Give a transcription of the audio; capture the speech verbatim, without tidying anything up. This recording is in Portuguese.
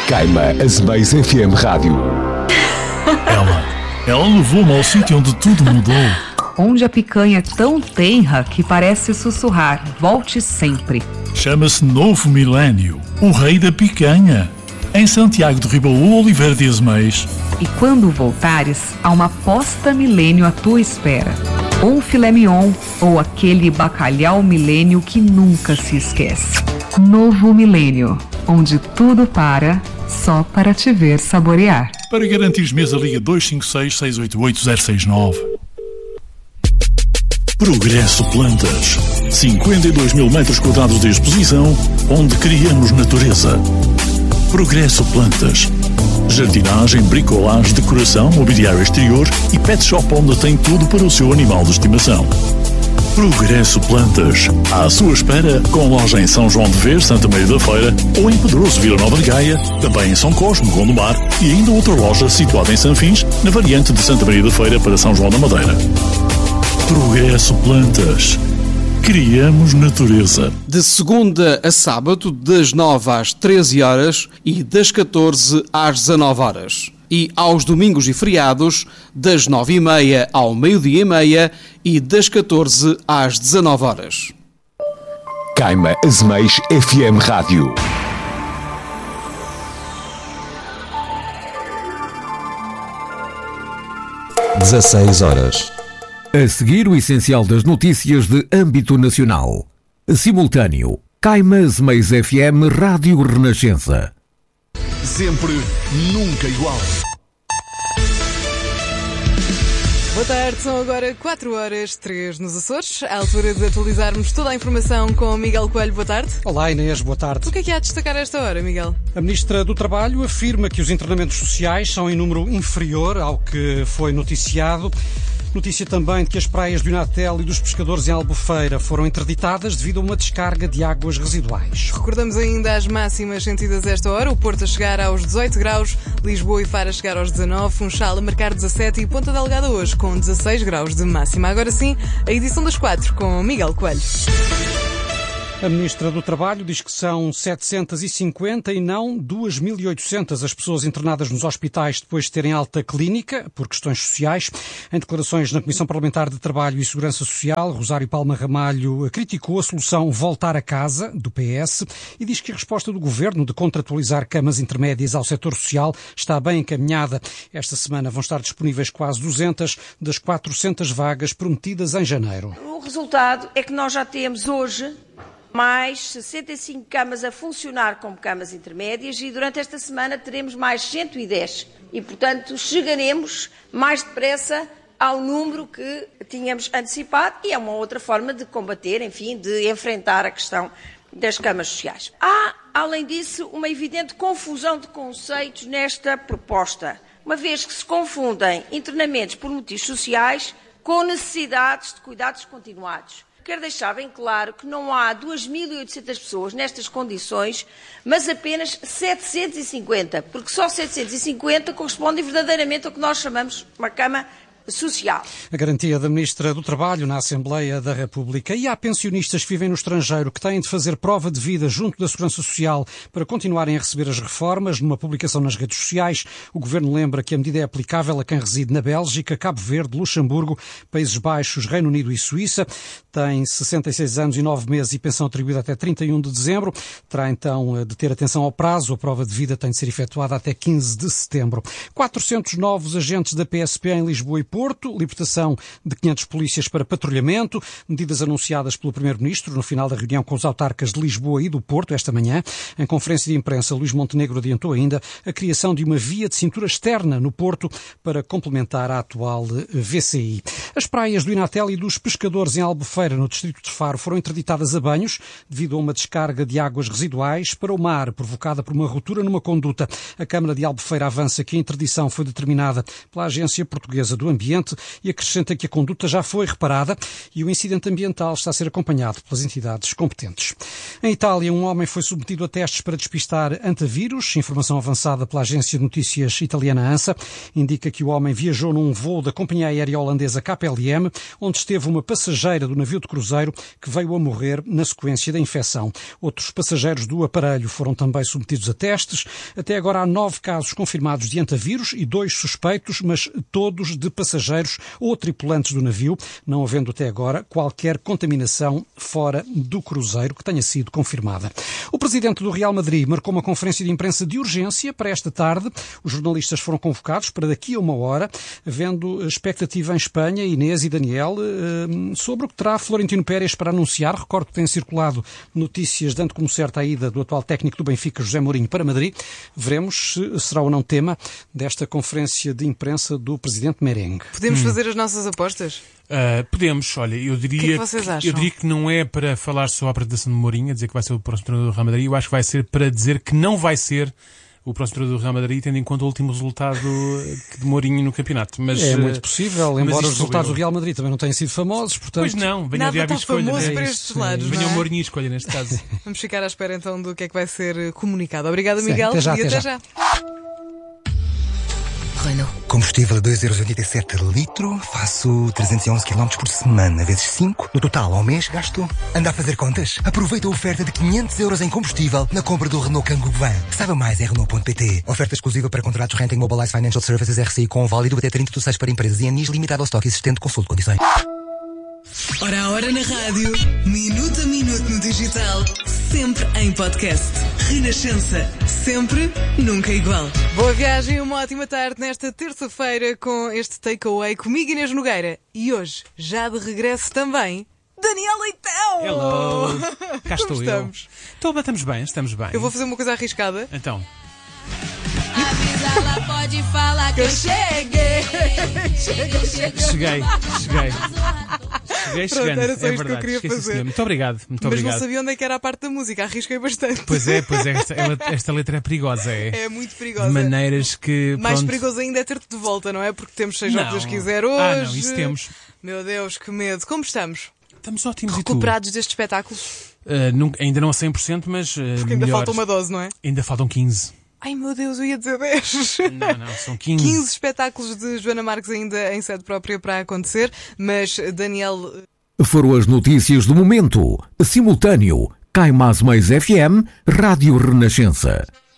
Caima Azeméis F M Rádio. Ela, ela levou-me ao sítio onde tudo mudou. Onde a picanha é tão tenra que parece sussurrar, volte sempre. Chama-se Novo Milénio, o rei da picanha. Em Santiago de Ribamar, Oliveira de Azeméis. E quando voltares, há uma posta milênio à tua espera. Ou um filé mignon, ou aquele bacalhau milênio que nunca se esquece. Novo Milênio, onde tudo para, só para te ver saborear. Para garantir mesa, liga dois cinco seis, seis oito oito, zero seis nove. Progresso Plantas. cinquenta e dois mil metros quadrados de exposição, onde criamos natureza. Progresso Plantas. Jardinagem, bricolagem, decoração, mobiliário exterior e pet shop onde tem tudo para o seu animal de estimação. Progresso Plantas. À sua espera, com loja em São João de Ver, Santa Maria da Feira, ou em Pedroso, Vila Nova de Gaia, também em São Cosme, Gondomar, e ainda outra loja situada em Sanfins, na variante de Santa Maria da Feira para São João da Madeira. Progresso Plantas. Criamos natureza. De segunda a sábado, das nove às treze horas e das catorze às dezanove horas. E aos domingos e feriados, das nove e meia ao meio-dia e meia e das catorze às dezanove horas. Caima Azeméis F M Rádio. dezasseis horas. A seguir, o essencial das notícias de âmbito nacional. Simultâneo. Caima Azeméis F M Rádio Renascença. Sempre, nunca igual. Boa tarde, são agora quatro horas, três nos Açores. À altura de atualizarmos toda a informação com Miguel Coelho. Boa tarde. Olá, Inês, boa tarde. O que é que há a destacar a esta hora, Miguel? A Ministra do Trabalho afirma que os internamentos sociais são em número inferior ao que foi noticiado. Notícia também de que as praias do Inatel e dos pescadores em Albufeira foram interditadas devido a uma descarga de águas residuais. Recordamos ainda as máximas sentidas a esta hora. O Porto a chegar aos dezoito graus, Lisboa e Faro a chegar aos dezanove, Funchal a marcar dezassete e Ponta Delgada hoje com dezasseis graus de máxima. Agora sim, a edição das quatro com Miguel Coelho. A Ministra do Trabalho diz que são setecentos e cinquenta e não duas mil e oitocentas as pessoas internadas nos hospitais depois de terem alta clínica por questões sociais. Em declarações na Comissão Parlamentar de Trabalho e Segurança Social, Rosário Palma Ramalho criticou a solução Voltar a Casa, do P S, e diz que a resposta do Governo de contratualizar camas intermédias ao setor social está bem encaminhada. Esta semana vão estar disponíveis quase duzentas das quatrocentas vagas prometidas em janeiro. O resultado é que nós já temos hoje mais sessenta e cinco camas a funcionar como camas intermédias e durante esta semana teremos mais cento e dez e, portanto, chegaremos mais depressa ao número que tínhamos antecipado e é uma outra forma de combater, enfim, de enfrentar a questão das camas sociais. Há, além disso, uma evidente confusão de conceitos nesta proposta, uma vez que se confundem internamentos por motivos sociais com necessidades de cuidados continuados. Quero deixar bem claro que não há duas mil e oitocentas pessoas nestas condições, mas apenas setecentos e cinquenta, porque só setecentos e cinquenta correspondem verdadeiramente ao que nós chamamos uma cama social. A garantia da Ministra do Trabalho na Assembleia da República. E há pensionistas que vivem no estrangeiro que têm de fazer prova de vida junto da Segurança Social para continuarem a receber as reformas. Numa publicação nas redes sociais, o Governo lembra que a medida é aplicável a quem reside na Bélgica, Cabo Verde, Luxemburgo, Países Baixos, Reino Unido e Suíça. Tem sessenta e seis anos e nove meses e pensão atribuída até trinta e um de dezembro. Terá então de ter atenção ao prazo. A prova de vida tem de ser efetuada até quinze de setembro. quatrocentos novos agentes da P S P em Lisboa e Porto, libertação de quinhentos polícias para patrulhamento, medidas anunciadas pelo Primeiro-Ministro no final da reunião com os autarcas de Lisboa e do Porto esta manhã. Em conferência de imprensa, Luís Montenegro adiantou ainda a criação de uma via de cintura externa no Porto para complementar a atual V C I. As praias do Inatel e dos pescadores em Albufeira, no distrito de Faro, foram interditadas a banhos devido a uma descarga de águas residuais para o mar, provocada por uma ruptura numa conduta. A Câmara de Albufeira avança que a interdição foi determinada pela Agência Portuguesa do Ambiente e acrescenta que a conduta já foi reparada e o incidente ambiental está a ser acompanhado pelas entidades competentes. Em Itália, um homem foi submetido a testes para despistar antavírus. Informação avançada pela agência de notícias italiana ANSA indica que o homem viajou num voo da companhia aérea holandesa K P L M, onde esteve uma passageira do navio navio de cruzeiro que veio a morrer na sequência da infecção. Outros passageiros do aparelho foram também submetidos a testes. Até agora há nove casos confirmados de antavírus e dois suspeitos, mas todos de passageiros ou tripulantes do navio, não havendo até agora qualquer contaminação fora do cruzeiro que tenha sido confirmada. O presidente do Real Madrid marcou uma conferência de imprensa de urgência para esta tarde. Os jornalistas foram convocados para daqui a uma hora, havendo expectativa em Espanha, Inês e Daniel, sobre o que terá Florentino Pérez para anunciar. Recordo que têm circulado notícias dando como certa a ida do atual técnico do Benfica, José Mourinho, para Madrid. Veremos se será ou não tema desta conferência de imprensa do presidente merengue. Podemos hum. fazer as nossas apostas? Uh, podemos, olha, eu diria que, é que, vocês acham? eu diria que não é para falar só a apresentação de Mourinho, a dizer que vai ser o próximo treinador do Real Madrid, eu acho que vai ser para dizer que não vai ser o próximo treinador do Real Madrid, tendo em conta o último resultado de Mourinho no campeonato. Mas, é muito possível, embora os resultados eu... do Real Madrid também não tenham sido famosos, portanto... Pois não, venha o diabo e escolha. Famoso né? para estes lados, venha não é? o Mourinho e escolha neste caso. Vamos ficar à espera então do que é que vai ser comunicado. Obrigada, Miguel, Sim, até já, e até até já. já. Renault. Combustível a dois euros e oitenta e sete litro, faço trezentos e onze quilómetros por semana, vezes cinco. No total, ao mês, gasto... Anda a fazer contas? Aproveita a oferta de quinhentos euros em combustível na compra do Renault Kangoo Van. Saiba mais em Renault ponto pt. Oferta exclusiva para contratos Renting Mobilize Financial Services R C I com válido até trinta de seis para empresas e anis limitado ao estoque existente. Consulte condições. Hora a hora na rádio, minuto a minuto no digital, sempre em podcast. Renascença, sempre, nunca igual. Boa viagem e uma ótima tarde nesta terça-feira com este takeaway comigo, Inês Nogueira. E hoje, já de regresso também, Daniel Leitão! Hello! Cá estou Como eu. estamos? Então, estamos bem, estamos bem. Eu vou fazer uma coisa arriscada. Então. Avisa, ela pode falar que eu cheguei. Cheguei, cheguei. Cheguei, cheguei. Cheguei Pronto, chegando, era só é isto que eu verdade. queria Esqueci fazer. senhor. Muito obrigado, muito Mas obrigado. não sabia onde é que era a parte da música, arrisquei bastante. Pois é, pois é, esta, esta letra é perigosa, é. É muito perigosa. De maneiras que. Mais pronto... perigoso ainda é ter-te de volta, não é? Porque temos seja o que Deus Não. quiser hoje. Ah, não, isso temos. Meu Deus, que medo. Como estamos? Estamos ótimos e tu? Recuperados deste espetáculo? Uh, nunca, ainda não a cem por cento, mas. Uh, Porque ainda melhores. falta uma dose, não é? Ainda faltam quinze. Ai meu Deus, eu ia dizer dez. Não, não, são quinze. quinze espetáculos de Joana Marques ainda em sede própria para acontecer, mas Daniel... Foram as notícias do momento. Simultâneo. Cai Mais Mais F M, Rádio Renascença.